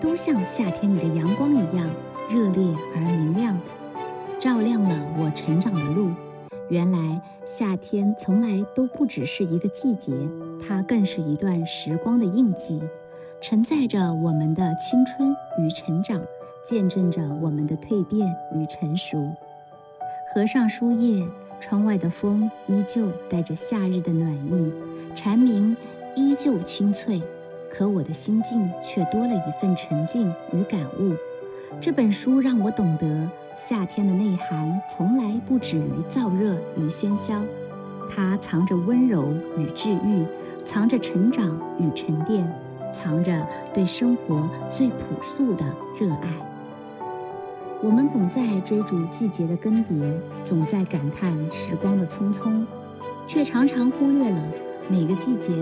都像夏天里的阳光一样热烈而明亮，照亮了我成长的路。原来夏天从来都不只是一个季节，它更是一段时光的印记，承载着我们的青春与成长，见证着我们的蜕变与成熟。合上书页，窗外的风依旧带着夏日的暖意，蝉鸣依旧清脆，可我的心境却多了一份沉静与感悟。这本书让我懂得，夏天的内涵从来不止于燥热与喧嚣，它藏着温柔与治愈，藏着成长与沉淀，藏着对生活最朴素的热爱。我们总在追逐季节的更迭，总在感叹时光的匆匆，却常常忽略了每个季节